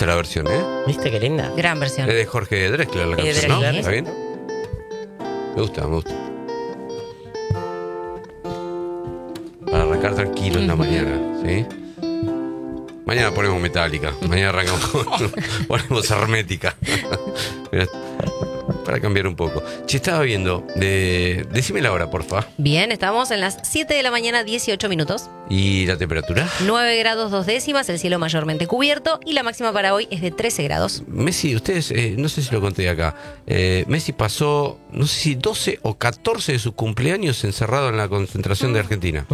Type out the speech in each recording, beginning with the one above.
gusta la versión, ¿eh? ¿Viste qué linda? Gran versión. Es de Jorge Drexler la canción, ¿no? ¿Está bien? Me gusta. Para arrancar tranquilo en la mañana, ¿sí? Mañana ponemos Metallica. Mañana arrancamos ponemos Hermética. Para cambiar un poco. Che, estaba viendo. Decime la hora, porfa. Bien, estamos en las 7 de la mañana, 18 minutos. ¿Y la temperatura? 9 grados 2 décimas, el cielo mayormente cubierto y la máxima para hoy es de 13 grados. Messi, ustedes, no sé si lo conté acá. Messi pasó, no sé si 12 o 14 de sus cumpleaños encerrado en la concentración de Argentina.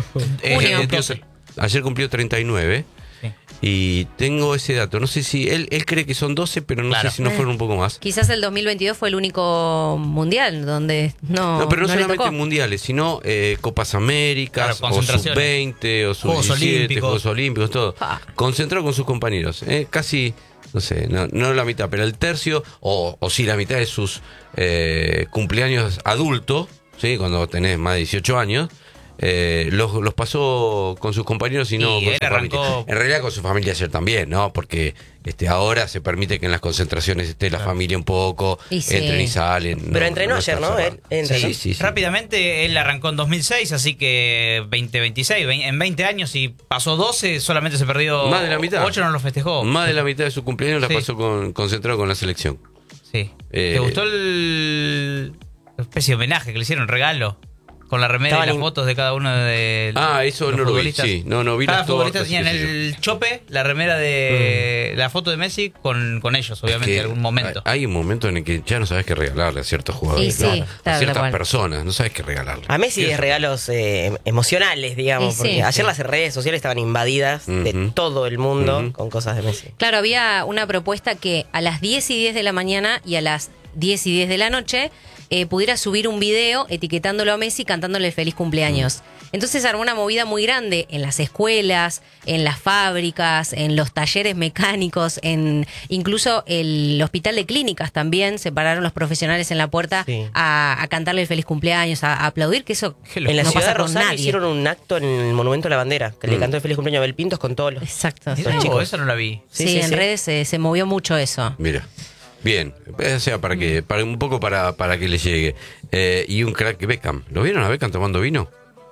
Ayer cumplió 39. Sí. Y tengo ese dato. No sé si él cree que son 12, pero no sé si no fueron un poco más. Quizás el 2022 fue el único mundial donde no. Pero no le solamente tocó. mundiales, sino Copas Américas, Claro, o Sub-20, o Sub-17, Juegos Olímpicos, todo. Concentrado con sus compañeros. Casi, no sé, no la mitad, pero el tercio, o sí la mitad de sus cumpleaños adultos, ¿sí? Cuando tenés más de 18 años. Los pasó con sus compañeros y no con su familia. En realidad con su familia ayer también, ¿no? Porque ahora se permite que en las concentraciones esté la familia un poco, entren y salen. Pero entrenó ayer, ¿no? Sí. Rápidamente, él arrancó en 2006, así que 2026, en 20 años, y pasó 12, solamente se perdió más de la mitad. 8 no lo festejó. Más de la mitad de su cumpleaños la pasó concentrado con la selección. Sí. ¿Te gustó la especie de homenaje que le hicieron, regalo? Con la remera y las fotos de cada uno de eso los no lo vi, futbolistas. sí. No vi cada las futbolista tortas, tenía en el chope la remera de la foto de Messi con ellos, obviamente, en algún momento. Hay un momento en el que ya no sabes qué regalarle a ciertos jugadores, sí, a ciertas personas, no sabes qué regalarle. A Messi es regalos emocionales, digamos, porque ayer las redes sociales estaban invadidas de todo el mundo con cosas de Messi. Claro, había una propuesta que a las 10 y 10 de la mañana y a las 10 y 10 de la noche pudiera subir un video etiquetándolo a Messi cantándole el feliz cumpleaños. Entonces armó una movida muy grande en las escuelas, en las fábricas, en los talleres mecánicos, incluso el hospital de clínicas también se pararon los profesionales en la puerta a cantarle el feliz cumpleaños, a aplaudir, que eso en la no ciudad pasa de con Rosario nadie. hicieron un acto en el Monumento a la Bandera, que le cantó el feliz cumpleaños a Abel Pintos con todos los... Exacto. chicos. Eso no la vi. Sí, en redes se movió mucho eso. Mira. Bien, o sea, para un poco para que le llegue. Y un crack Beckham. ¿Lo vieron a Beckham tomando vino?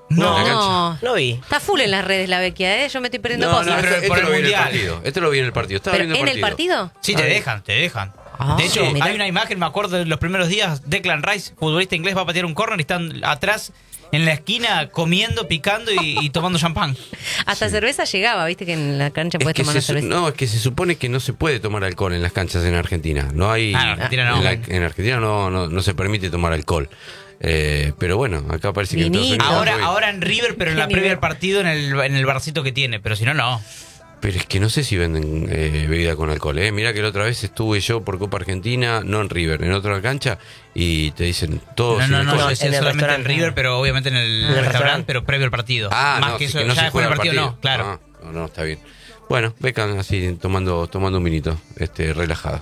No vi. Está full en las redes la Vecchia, ¿eh? Yo me estoy perdiendo cosas. por el lo vi en el mundial. partido. Este lo vi en el partido. Estaba ¿Pero viendo en el partido? Sí, te dejan. De hecho, hay una imagen, me acuerdo de los primeros días, Declan Rice, futbolista inglés, va a patear un córner y están atrás en la esquina comiendo, picando y tomando champán. Hasta cerveza llegaba, viste que en la cancha puedes tomar una cerveza. No, es que se supone que no se puede tomar alcohol en las canchas en Argentina. No hay. En Argentina no. En Argentina no se permite tomar alcohol. Pero bueno, acá parece que en Estados Unidos ahora en River, pero en la previa del partido en el barcito que tiene, pero si no, no. Pero es que no sé si venden bebida con alcohol. Mirá que la otra vez estuve yo por Copa Argentina, no en River, en otra cancha, y te dicen todo sin alcohol. No, decía solamente en River, pero obviamente en el restaurante, pero previo al partido. Más que eso, que no ya se después juega del partido, el no, claro. No, está bien. Bueno, Beckham así tomando un vinito, relajado.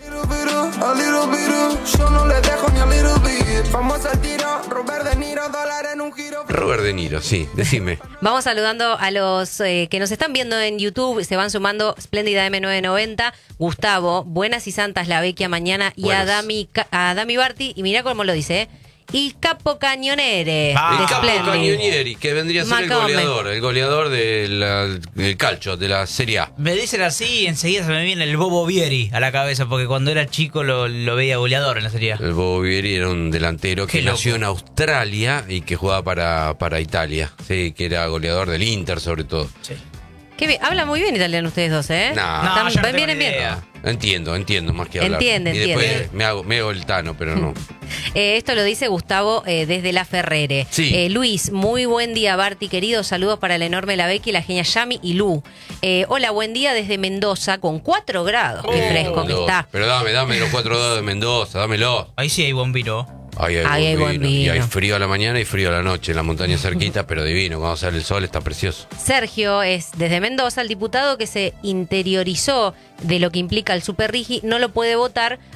Yo no le dejo ni a little bit. Vamos al tiro, Robert De Niro, dólar en un giro. Robert De Niro, sí, decime. Vamos saludando a los que nos están viendo en YouTube, se van sumando Espléndida M990, Gustavo, Buenas y Santas la Vecchia mañana y a Dami Barti, y mirá cómo lo dice, Il Capo Cañoniere. El Capo Cañonieri, que vendría a ser el goleador del calcio, de la Serie A. Me dicen así y enseguida se me viene el Bobo Vieri a la cabeza, porque cuando era chico lo veía goleador en la Serie A. El Bobo Vieri era un delantero que nació en Australia y que jugaba para Italia, sí, que era goleador del Inter sobre todo. Sí. Qué bien, hablan muy bien italiano ustedes dos, ¿eh? Vienen bien. Entiendo más que hablar. Entiende. Y después me hago el tano, pero no. Esto lo dice Gustavo desde La Ferrere. Sí. Luis, muy buen día, Barti, querido. Saludos para el enorme La Vecchia y la genia Yami y Lu. Hola, buen día desde Mendoza con 4 grados. Qué fresco que está. Pero dame los 4 grados de Mendoza, dámelo. Ahí sí hay buen vino. Ahí hay buen vino. Y hay frío a la mañana y frío a la noche en la montaña cerquita, pero divino. Cuando sale el sol está precioso. Sergio es desde Mendoza, el diputado que se interiorizó de lo que implica el Super Rigi, no lo puede votar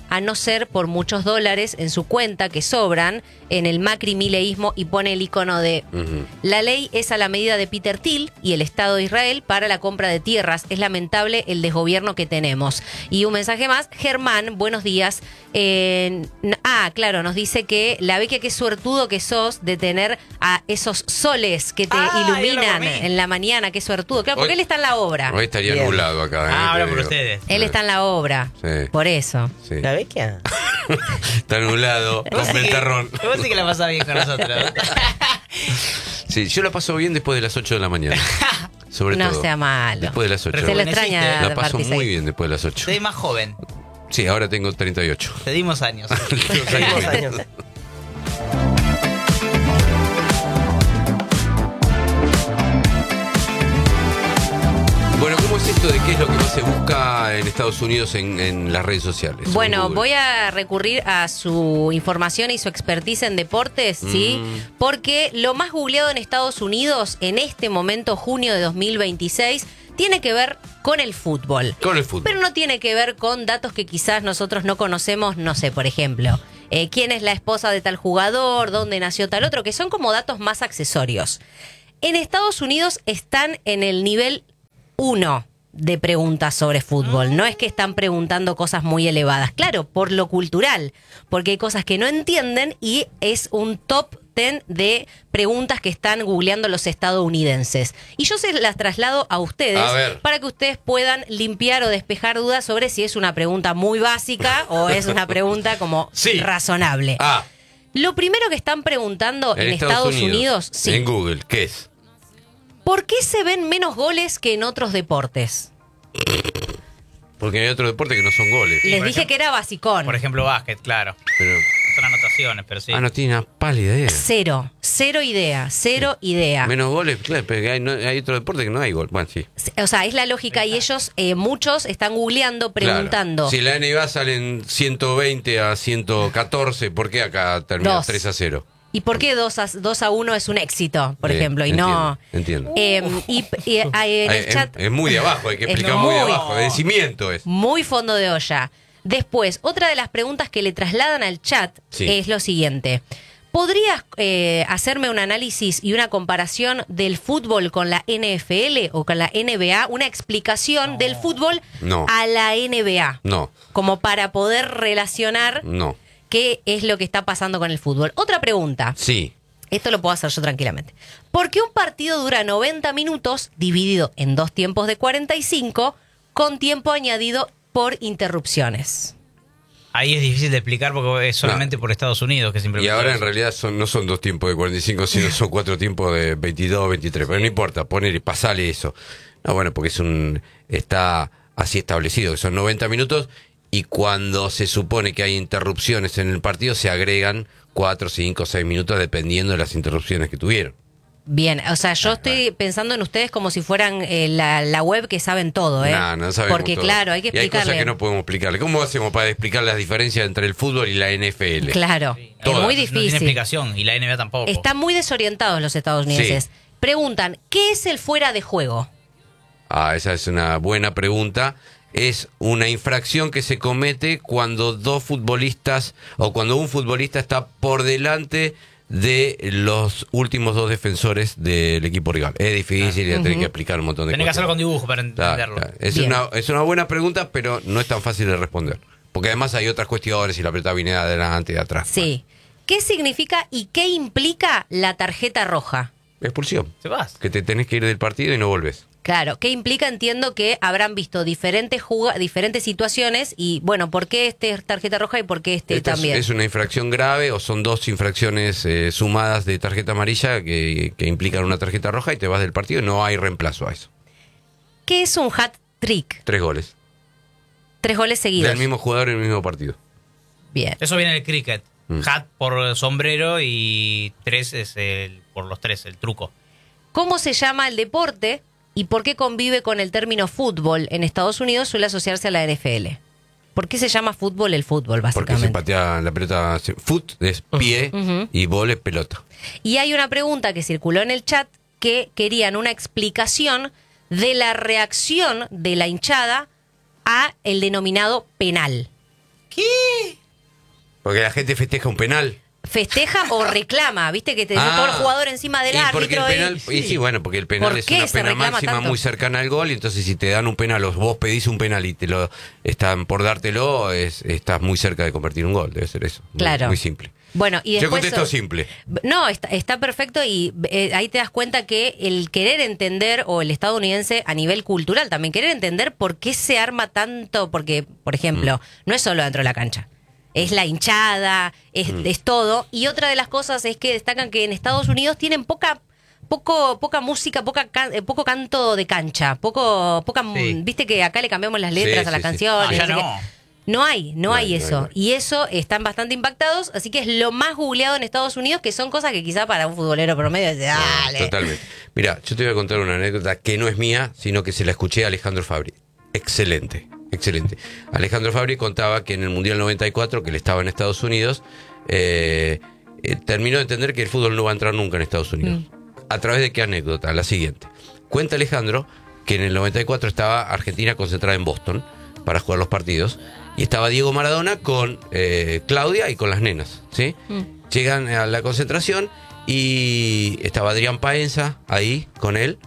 a no ser por muchos dólares en su cuenta que sobran en el Macri-mileísmo, y pone el icono de la ley es a la medida de Peter Thiel y el Estado de Israel para la compra de tierras. Es lamentable el desgobierno que tenemos. Y un mensaje más, Germán, buenos días. Claro, nos dice que la Vecchia, qué suertudo que sos de tener a esos soles que te iluminan en la mañana, qué suertudo. Claro, porque él está en la obra. Hoy estaría nublado acá. Habla por ustedes. Él está en la obra. Sí. Por eso. Sí. ¿La Vecchia? Está nublado, con ventarrón. Vos sí que la pasás bien con nosotros. Sí, yo la paso bien después de las 8 de la mañana. Sobre No todo. sea malo. Después de las 8. Se lo extraña. La paso Martis, muy ahí. bien después de las 8. Soy más joven. Sí, ahora tengo 38. Te dimos años. Tenemos años. Bueno, ¿cómo es esto de qué es lo que más se busca en Estados Unidos en las redes sociales? Bueno, voy a recurrir a su información y su expertise en deportes, ¿sí? Porque lo más googleado en Estados Unidos en este momento, junio de 2026, tiene que ver con el fútbol. Con el fútbol. Pero no tiene que ver con datos que quizás nosotros no conocemos, no sé, por ejemplo, quién es la esposa de tal jugador, dónde nació tal otro, que son como datos más accesorios. En Estados Unidos están en el nivel 1 de preguntas sobre fútbol. No es que están preguntando cosas muy elevadas. Claro, por lo cultural, porque hay cosas que no entienden y es un top 10 de preguntas que están googleando los estadounidenses. Y yo se las traslado a ustedes para que ustedes puedan limpiar o despejar dudas sobre si es una pregunta muy básica o es una pregunta como razonable. Lo primero que están preguntando en Estados Unidos en Google, ¿qué es? ¿Por qué se ven menos goles que en otros deportes? Porque hay otro deporte que no son goles. Les dije que era basicón. Por ejemplo, básquet, claro. Pero, Son anotaciones, pero sí. no tiene una pálida idea. Cero idea. Menos goles, claro, pero hay otro deporte que no hay gol. Bueno, sí. O sea, es la lógica y ellos, muchos, están googleando, preguntando. Claro. Si la NBA salen 120 a 114, ¿por qué acá termina 3-0? ¿Y por qué 2-1 es un éxito, por ejemplo? Y entiendo. en el chat, es muy de abajo, hay que explicar muy de abajo, de cimiento es. Muy fondo de olla. Después, otra de las preguntas que le trasladan al chat es lo siguiente. ¿Podrías hacerme un análisis y una comparación del fútbol con la NFL o con la NBA? Una explicación del fútbol a la NBA. No. Como para poder relacionar qué es lo que está pasando con el fútbol. Otra pregunta. Sí. Esto lo puedo hacer yo tranquilamente. ¿Por qué un partido dura 90 minutos dividido en 2 tiempos de 45 con tiempo añadido por interrupciones? Ahí es difícil de explicar porque es solamente por Estados Unidos que siempre. Y ahora en realidad no son 2 tiempos de 45, sino son 4 tiempos de 22, 23. Pero no importa, poner y pasarle eso. No, bueno, porque está así establecido, que son 90 minutos y cuando se supone que hay interrupciones en el partido se agregan 4, 5, 6 minutos dependiendo de las interrupciones que tuvieron. Bien, o sea, yo estoy pensando en ustedes como si fueran la web que saben todo, ¿eh? No sabemos porque todo. Claro, hay que explicarle. Y hay cosas que no podemos explicarle. ¿Cómo hacemos para explicar las diferencias entre el fútbol y la NFL? Claro, es muy difícil. No tiene explicación y la NBA tampoco. Están muy desorientados los estadounidenses. Preguntan, ¿qué es el fuera de juego? Esa es una buena pregunta. Es una infracción que se comete cuando 2 futbolistas o cuando un futbolista está por delante de los últimos 2 defensores del equipo rival. Es difícil y tener que explicar un montón de cosas. Tenés que hacerlo con dibujo para entenderlo. Es una buena pregunta, pero no es tan fácil de responder. Porque además hay otras cuestiones, si la pelota viene de adelante, de atrás. Sí. ¿Qué significa y qué implica la tarjeta roja? Expulsión. Se vas. Que te tenés que ir del partido y no volvés. Claro, ¿qué implica? Entiendo que habrán visto diferentes situaciones y, bueno, ¿por qué este es tarjeta roja y por qué Esta también? ¿Es una infracción grave o son 2 infracciones sumadas de tarjeta amarilla que implican una tarjeta roja y te vas del partido y no hay reemplazo a eso? ¿Qué es un hat-trick? 3 goles. 3 goles seguidos. Del mismo jugador en el mismo partido. Bien. Eso viene del cricket. Hat por sombrero y 3 es por los 3, el truco. ¿Cómo se llama el deporte y por qué convive con el término fútbol en Estados Unidos? Suele asociarse a la NFL. ¿Por qué se llama fútbol el fútbol, básicamente? Porque se patea la pelota, foot es pie y bol es pelota. Y hay una pregunta que circuló en el chat que querían una explicación de la reacción de la hinchada a el denominado penal. ¿Qué? Porque la gente festeja un penal. Festeja o reclama, viste que te todo el jugador encima del árbitro. Porque el penal es una pena máxima tanto? Muy cercana al gol, y entonces si te dan un penal o vos pedís un penal y te lo están por dártelo, estás muy cerca de convertir un gol, debe ser eso. Claro. Muy simple. Bueno, y después, yo contesto simple. No, está perfecto, y ahí te das cuenta que el querer entender, o el estadounidense a nivel cultural también, querer entender por qué se arma tanto, porque, por ejemplo, no es solo dentro de la cancha. Es la hinchada, es todo. Y otra de las cosas es que destacan que en Estados Unidos tienen poca música, poco canto de cancha, viste que acá le cambiamos las letras a las canciones. No hay eso. Y eso están bastante impactados, así que es lo más googleado en Estados Unidos, que son cosas que quizá para un futbolero promedio es dale. Totalmente. Mira, yo te voy a contar una anécdota que no es mía, sino que se la escuché a Alejandro Fabri. Excelente. Alejandro Fabri contaba que en el Mundial 94, que él estaba en Estados Unidos, terminó de entender que el fútbol no va a entrar nunca en Estados Unidos. ¿A través de qué anécdota? La siguiente. Cuenta Alejandro que en el 94 estaba Argentina concentrada en Boston para jugar los partidos, y estaba Diego Maradona con Claudia y con las nenas, ¿sí? Llegan a la concentración y estaba Adrián Paenza ahí con él.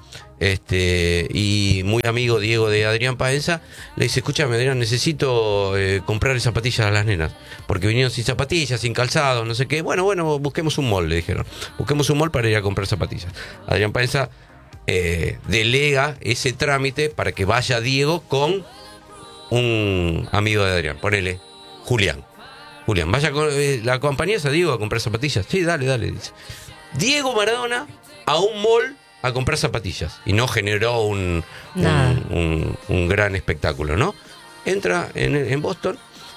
Y muy amigo Diego de Adrián Paenza, le dice: escúchame, Adrián, necesito comprar zapatillas a las nenas, porque vinieron sin zapatillas, sin calzados, no sé qué. Bueno, busquemos un mall, le dijeron. Busquemos un mall para ir a comprar zapatillas. Adrián Paenza delega ese trámite para que vaya Diego con un amigo de Adrián, ponele, Julián, vaya con la compañía a Diego a comprar zapatillas. Sí, dale, dice. Diego Maradona a un mall a comprar zapatillas, y no generó un gran espectáculo, ¿no? Entra en Boston,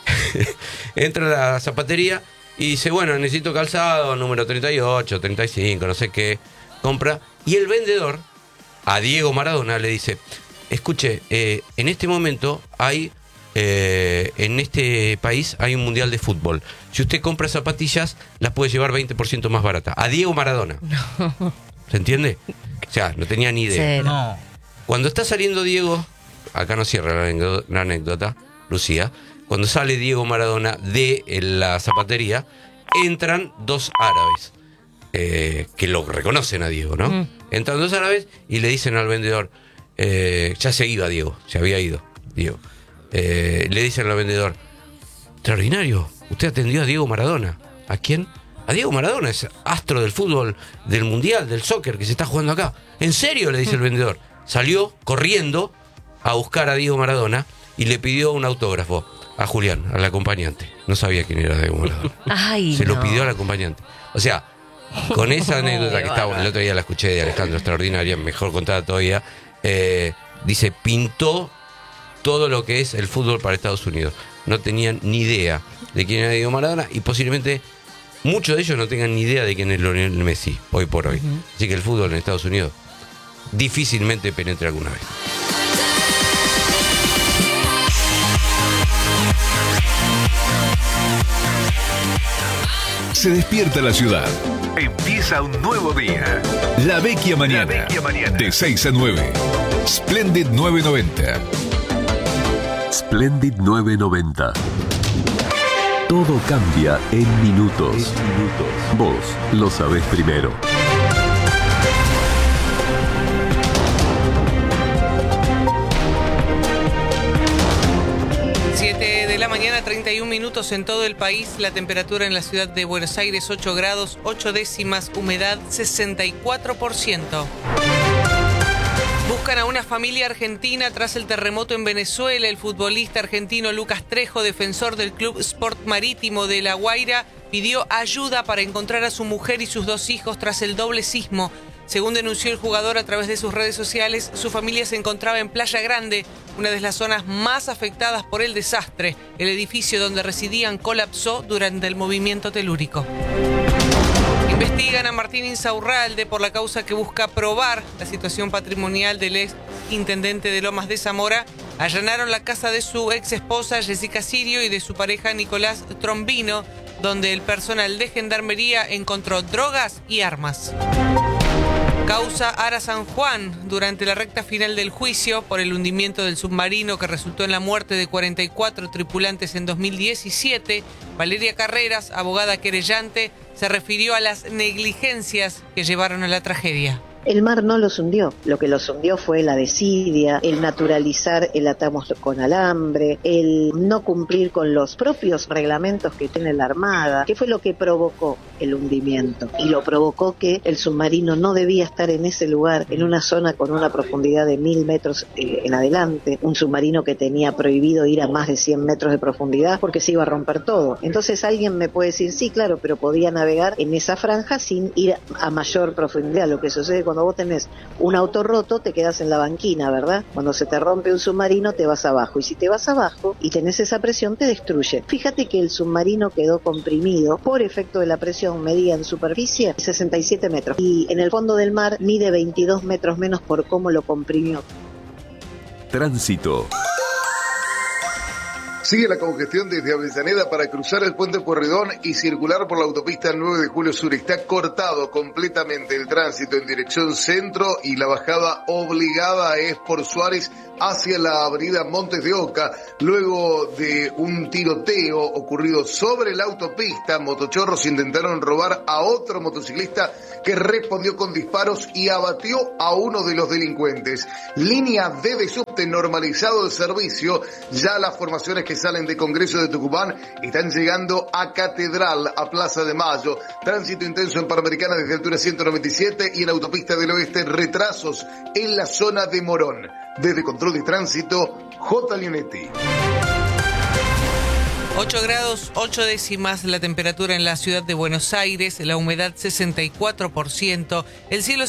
entra a la zapatería y dice: bueno, necesito calzado número 38, 35, no sé qué. Compra, y el vendedor a Diego Maradona le dice: escuche, en este momento hay en este país hay un mundial de fútbol. Si usted compra zapatillas, las puede llevar 20% más barata. A Diego Maradona. No. ¿Se entiende? O sea, no tenía ni idea. No. Cuando está saliendo Diego, acá no cierra la anécdota, Lucía, cuando sale Diego Maradona de la zapatería, entran dos árabes, que lo reconocen a Diego, ¿no? Entran dos árabes y le dicen al vendedor, ya se iba Diego, se había ido Diego. Le dicen al vendedor: extraordinario, usted atendió a Diego Maradona. ¿A quién? A Diego Maradona, es astro del fútbol, del mundial, del soccer que se está jugando acá. ¿En serio?, le dice el vendedor. Salió corriendo a buscar a Diego Maradona y le pidió un autógrafo a Julián, al acompañante. No sabía quién era Diego Maradona. Se lo pidió al acompañante. O sea, con esa anécdota que estaba, el otro día la escuché de Alejandro, extraordinaria, mejor contada todavía, dice, pintó todo lo que es el fútbol para Estados Unidos. No tenían ni idea de quién era Diego Maradona, y posiblemente muchos de ellos no tengan ni idea de quién es Lionel Messi hoy por hoy. Así que el fútbol en Estados Unidos difícilmente penetre alguna vez. Se despierta la ciudad. Empieza un nuevo día. La Vecchia Mañana. De 6 a 9. Splendid 990. Splendid 990. Todo cambia en minutos. Vos lo sabés primero. De la mañana, 31 minutos en todo el país. La temperatura en la ciudad de Buenos Aires, 8 grados, 8 décimas, humedad 64%. Buscan a una familia argentina tras el terremoto en Venezuela. El futbolista argentino Lucas Trejo, defensor del Club Sport Marítimo de La Guaira, pidió ayuda para encontrar a su mujer y sus 2 hijos tras el doble sismo. Según denunció el jugador a través de sus redes sociales, su familia se encontraba en Playa Grande, una de las zonas más afectadas por el desastre. El edificio donde residían colapsó durante el movimiento telúrico. Investigan a Martín Insaurralde por la causa que busca probar la situación patrimonial del ex intendente de Lomas de Zamora. Allanaron la casa de su ex esposa Jessica Sirio y de su pareja Nicolás Trombino, donde el personal de Gendarmería encontró drogas y armas. Causa Ara San Juan. Durante la recta final del juicio por el hundimiento del submarino que resultó en la muerte de 44 tripulantes en 2017, Valeria Carreras, abogada querellante, se refirió a las negligencias que llevaron a la tragedia. El mar no los hundió, lo que los hundió fue la desidia, el naturalizar el atamos con alambre, el no cumplir con los propios reglamentos que tiene la Armada, que fue lo que provocó el hundimiento. Y lo provocó que el submarino no debía estar en ese lugar, en una zona con una profundidad de 1000 metros en adelante, un submarino que tenía prohibido ir a más de 100 metros de profundidad porque se iba a romper todo. Entonces alguien me puede decir, sí, claro, pero podía navegar en esa franja sin ir a mayor profundidad. Lo que sucede cuando vos tenés un auto roto, te quedas en la banquina, ¿verdad? Cuando se te rompe un submarino, te vas abajo. Y si te vas abajo y tenés esa presión, te destruye. Fíjate que el submarino quedó comprimido por efecto de la presión, medía en superficie 67 metros. Y en el fondo del mar mide 22 metros menos por cómo lo comprimió. Tránsito. Sigue la congestión desde Avellaneda para cruzar el puente Pueyrredón y circular por la autopista 9 de Julio Sur. Está cortado completamente el tránsito en dirección centro y la bajada obligada es por Suárez hacia la avenida Montes de Oca. Luego de un tiroteo ocurrido sobre la autopista, motochorros intentaron robar a otro motociclista que respondió con disparos y abatió a uno de los delincuentes. Línea D de subte, normalizado el servicio. Ya las formaciones que salen de Congreso de Tucumán están llegando a Catedral, a Plaza de Mayo. Tránsito intenso en Panamericana desde altura 197 y en Autopista del Oeste retrasos en la zona de Morón. Desde Control de Tránsito, J. Leonetti. 8 grados 8 décimas la temperatura en la ciudad de Buenos Aires, la humedad 64%, el cielo